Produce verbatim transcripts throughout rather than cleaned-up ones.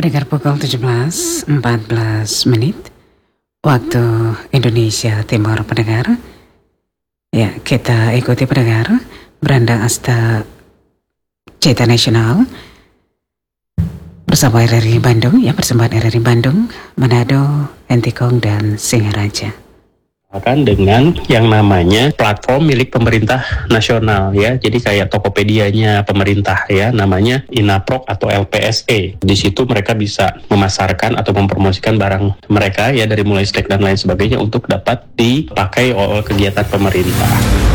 Pendengar pukul tujuh belas empat belas menit waktu Indonesia Timur pendengar. Ya, kita ikuti pendengar Beranda Asta Cita Nasional bersama R R I Bandung, ya persembahan R R I Bandung, Manado, Entikong dan Singaraja. Akan dengan yang namanya platform milik pemerintah nasional ya, jadi kayak Tokopedia-nya pemerintah ya, namanya Inaprok atau L P S E. Di situ mereka bisa memasarkan atau mempromosikan barang mereka ya, dari mulai snack dan lain sebagainya untuk dapat dipakai oleh kegiatan pemerintah.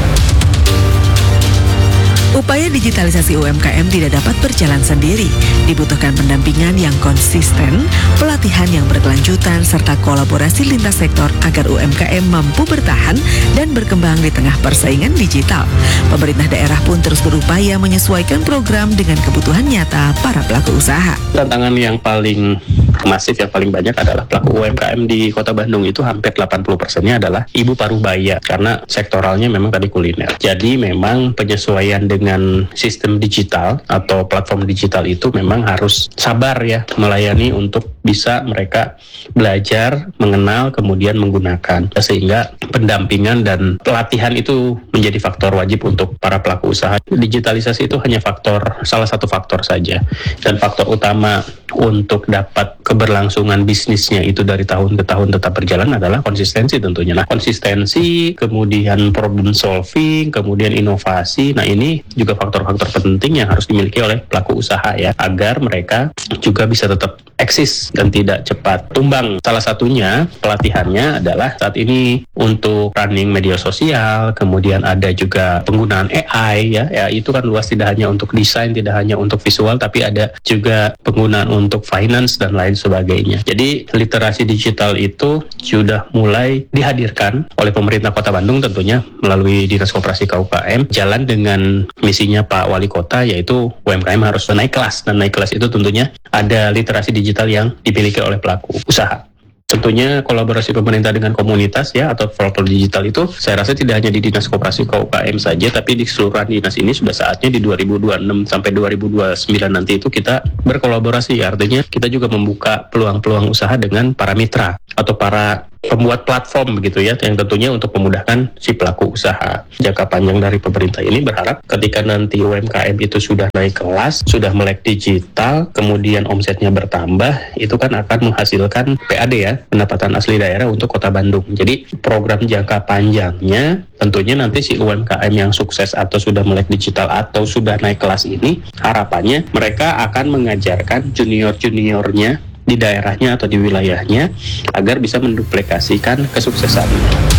Upaya digitalisasi U M K M tidak dapat berjalan sendiri. Dibutuhkan pendampingan yang konsisten, pelatihan yang berkelanjutan, serta kolaborasi lintas sektor agar U M K M mampu bertahan dan berkembang di tengah persaingan digital. Pemerintah daerah pun terus berupaya menyesuaikan program dengan kebutuhan nyata para pelaku usaha. Tantangan yang paling masif, yang paling banyak adalah pelaku U M K M di Kota Bandung itu hampir delapan puluh persennya adalah ibu parubaya, karena sektoralnya memang tadi kuliner. Jadi memang penyesuaian dengan dengan sistem digital atau platform digital itu memang harus sabar ya melayani untuk bisa mereka belajar, mengenal, kemudian menggunakan, sehingga pendampingan dan pelatihan itu menjadi faktor wajib untuk para pelaku usaha. Digitalisasi itu hanya faktor, salah satu faktor saja, dan faktor utama untuk dapat keberlangsungan bisnisnya itu dari tahun ke tahun tetap berjalan adalah konsistensi tentunya. Nah, konsistensi, kemudian problem solving, kemudian inovasi. Nah, ini juga faktor-faktor penting yang harus dimiliki oleh pelaku usaha ya, agar mereka juga bisa tetap eksis dan tidak cepat tumbang. Salah satunya pelatihannya adalah saat ini untuk running media sosial, kemudian ada juga penggunaan A I ya, ya itu kan luas, tidak hanya untuk desain, tidak hanya untuk visual, tapi ada juga penggunaan untuk finance dan lain sebagainya. Jadi literasi digital itu sudah mulai dihadirkan oleh pemerintah Kota Bandung tentunya melalui Dinas Koperasi K U K M, jalan dengan misinya Pak Wali Kota, yaitu U M K M harus naik kelas, dan naik kelas itu tentunya ada literasi digital yang dimiliki oleh pelaku usaha. Tentunya kolaborasi pemerintah dengan komunitas ya, atau platform digital itu saya rasa tidak hanya di Dinas Koperasi K U K M saja, tapi di keseluruhan dinas ini sudah saatnya di dua ribu dua puluh enam sampai dua ribu dua puluh sembilan nanti itu kita berkolaborasi. Artinya kita juga membuka peluang-peluang usaha dengan para mitra atau para pembuat platform begitu ya, yang tentunya untuk memudahkan si pelaku usaha. Jangka panjang dari pemerintah ini berharap ketika nanti U M K M itu sudah naik kelas, sudah melek digital, kemudian omsetnya bertambah, itu kan akan menghasilkan P A D ya, pendapatan asli daerah untuk Kota Bandung. Jadi program jangka panjangnya tentunya nanti si U M K M yang sukses atau sudah melek digital atau sudah naik kelas ini, harapannya mereka akan mengajarkan junior-juniornya di daerahnya atau di wilayahnya agar bisa menduplikasikan kesuksesannya.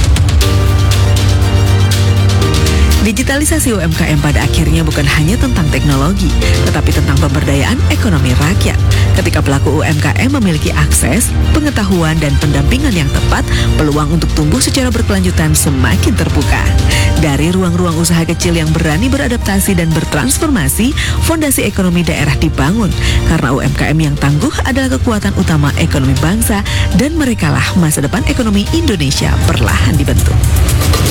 Digitalisasi U M K M pada akhirnya bukan hanya tentang teknologi, tetapi tentang pemberdayaan ekonomi rakyat. Ketika pelaku U M K M memiliki akses, pengetahuan, dan pendampingan yang tepat, peluang untuk tumbuh secara berkelanjutan semakin terbuka. Dari ruang-ruang usaha kecil yang berani beradaptasi dan bertransformasi, fondasi ekonomi daerah dibangun. Karena U M K M yang tangguh adalah kekuatan utama ekonomi bangsa, dan merekalah masa depan ekonomi Indonesia perlahan dibentuk.